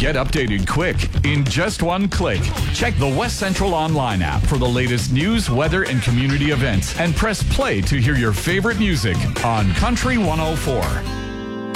Get updated quick in just one click. Check the West Central Online app for the latest news, weather, and community events, and press play to hear your favorite music on Country 104.